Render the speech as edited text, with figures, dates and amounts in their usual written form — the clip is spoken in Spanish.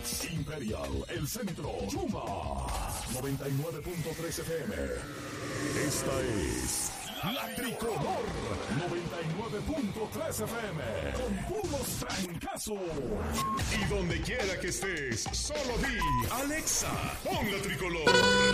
Phoenix, Imperial, El Centro, Yuma, 99.3 FM. Esta es La Tricolor, 99.3 FM, con puros trancazos. Y donde quiera que estés, solo di, Alexa, pon La Tricolor.